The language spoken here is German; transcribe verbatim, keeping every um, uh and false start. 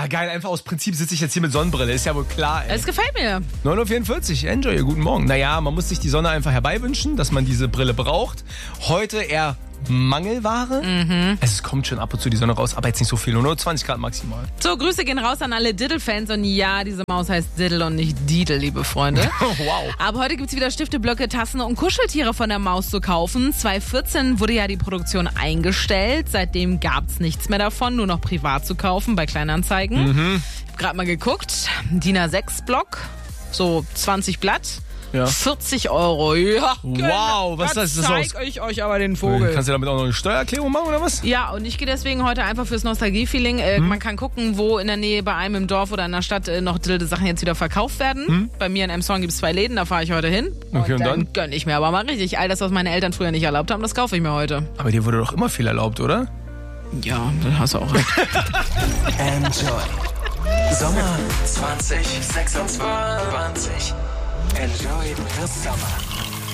geil. Einfach aus Prinzip sitze ich jetzt hier mit Sonnenbrille. Ist ja wohl klar, ey. Es gefällt mir. neun Uhr vierundvierzig, enjoy, guten Morgen. Naja, man muss sich die Sonne einfach herbeiwünschen, dass man diese Brille braucht. Heute eher Mangelware. Mhm. Es kommt schon ab und zu die Sonne raus, aber jetzt nicht so viel, nur zwanzig Grad maximal. So, Grüße gehen raus an alle Diddle-Fans. Und ja, diese Maus heißt Diddle und nicht Diedel, liebe Freunde. Wow. Aber heute gibt es wieder Stifte, Blöcke, Tassen und Kuscheltiere von der Maus zu kaufen. zwanzig vierzehn wurde ja die Produktion eingestellt. Seitdem gab es nichts mehr davon, nur noch privat zu kaufen bei Kleinanzeigen. Mhm. Ich hab gerade mal geguckt. D I N A sechs Block, so zwanzig Blatt. Ja. vierzig Euro. Ja, wow, was da ist das? zeig ich euch aber den Vogel. Kannst du damit auch noch eine Steuererklärung machen oder was? Ja, und ich gehe deswegen heute einfach fürs Nostalgie-Feeling. Äh, hm. Man kann gucken, wo in der Nähe bei einem im Dorf oder in der Stadt äh, noch dilde Sachen jetzt wieder verkauft werden. Hm. Bei mir in Emshorn gibt es zwei Läden, da fahre ich heute hin. Okay, und, und dann, dann gönn ich mir aber mal richtig. All das, was meine Eltern früher nicht erlaubt haben, das kaufe ich mir heute. Aber dir wurde doch immer viel erlaubt, oder? Ja, das hast du auch recht. Enjoy. Sommer zwanzig sechsundzwanzig. Enjoy the summer.